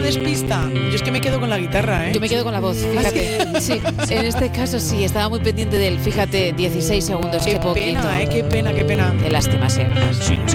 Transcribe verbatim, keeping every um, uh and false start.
despista. Yo es que me quedo con la guitarra, ¿eh? Yo me quedo con la voz, fíjate. Sí, en este caso sí, estaba muy pendiente de él. Fíjate, dieciséis segundos, qué, qué poquito. pena, ¿eh? Qué pena, qué pena. Qué lástima, sí.